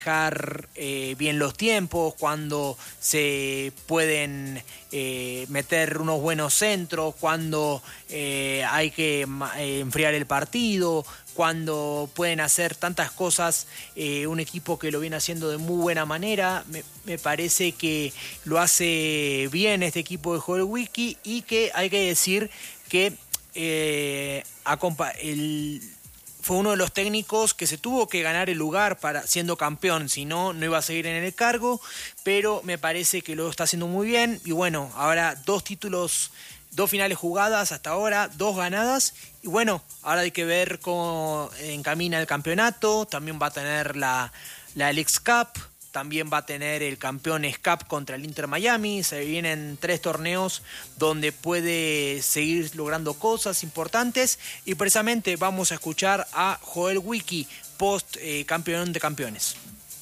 manejar bien los tiempos, cuando se pueden meter unos buenos centros, cuando hay que enfriar el partido, cuando pueden hacer tantas cosas, un equipo que lo viene haciendo de muy buena manera. Me parece que lo hace bien este equipo de Joel Wiki, y que hay que decir que fue uno de los técnicos que se tuvo que ganar el lugar para siendo campeón, si no, no iba a seguir en el cargo, pero me parece que lo está haciendo muy bien. Y bueno, ahora 2 títulos, 2 finales jugadas hasta ahora, 2 ganadas, y bueno, ahora hay que ver cómo encamina el campeonato. También va a tener la Leagues Cup, también va a tener el Campeones Cup contra el Inter Miami. Se vienen 3 torneos donde puede seguir logrando cosas importantes, y precisamente vamos a escuchar a Joel Wiki, post campeón de campeones.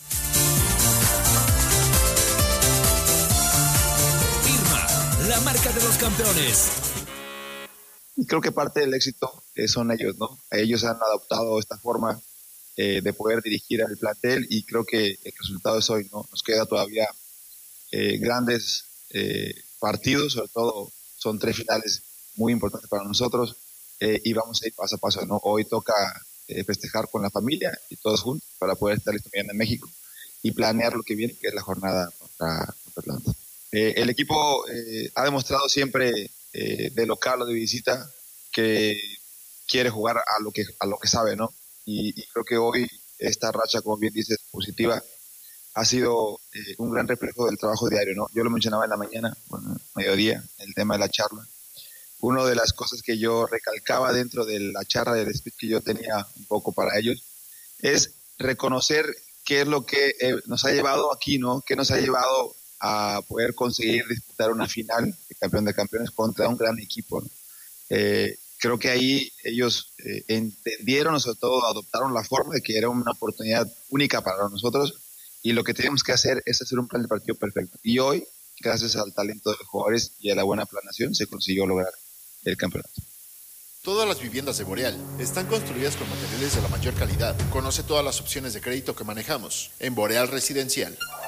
Irma, la marca de los campeones. Creo que parte del éxito son ellos, ¿no? Ellos han adoptado esta forma de poder dirigir al plantel, y creo que el resultado es hoy, ¿no? Nos queda todavía grandes partidos, sobre todo son 3 finales muy importantes para nosotros, y vamos a ir paso a paso, ¿no? Hoy toca festejar con la familia y todos juntos para poder estar listos mañana en México y planear lo que viene, que es la jornada contra Atlanta. El equipo ha demostrado siempre, de local o de visita, que quiere jugar a lo que sabe, ¿no? Y creo que hoy esta racha, como bien dices, positiva, ha sido un gran reflejo del trabajo diario, ¿no? Yo lo mencionaba en la mañana, mediodía, el tema de la charla. Una de las cosas que yo recalcaba dentro de la charla, del speech que yo tenía un poco para ellos, es reconocer qué es lo que nos ha llevado aquí, ¿no? ¿Qué nos ha llevado a poder conseguir disputar una final de campeón de campeones contra un gran equipo, ¿no? Creo que ahí ellos entendieron, o sobre todo adoptaron la forma de que era una oportunidad única para nosotros, y lo que tenemos que hacer es hacer un plan de partido perfecto. Y hoy, gracias al talento de los jugadores y a la buena planeación, se consiguió lograr el campeonato. Todas las viviendas de Boreal están construidas con materiales de la mayor calidad. Conoce todas las opciones de crédito que manejamos en Boreal Residencial.